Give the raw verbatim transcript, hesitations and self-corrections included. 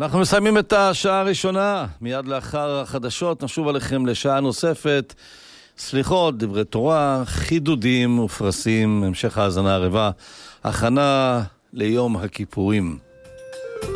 אנחנו מסיימים את השעה הראשונה, מיד לאחר החדשות נשוב עליכם לשעה נוספת, סליחות, דברי תורה, חידודים ופרסים, המשך האזנה ערבה, הכנה ליום הכיפורים.